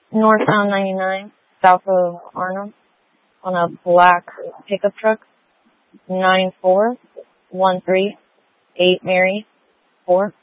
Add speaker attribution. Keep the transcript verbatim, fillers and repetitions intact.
Speaker 1: northbound ninety-nine, south of Arnhem, on a black pickup truck, nine four one three eight Mary four.